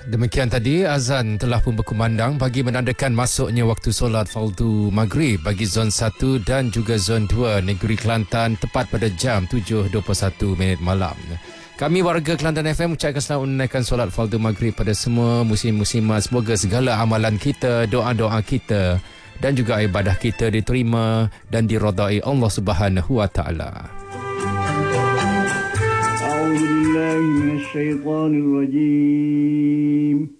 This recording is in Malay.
Demikian tadi azan telah pun berkumandang bagi menandakan masuknya waktu solat fardu maghrib bagi zon 1 dan juga zon 2 negeri Kelantan tepat pada jam 7.21 malam. Kami warga Kelantan FM ucapkan selamat menunaikan solat fardu maghrib pada semua muslim-muslimat. Semoga segala amalan kita, doa-doa kita dan juga ibadah kita diterima dan diredai Allah Subhanahu wa taala. A'udzu billahi minasyaitonir rajim.